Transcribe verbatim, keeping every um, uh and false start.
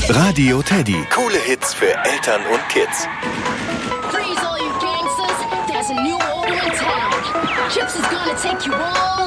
Radio Teddy. Coole Hits für Eltern und Kids. Freeze all you gangsters, there's a new order in town. Chips is gonna take you all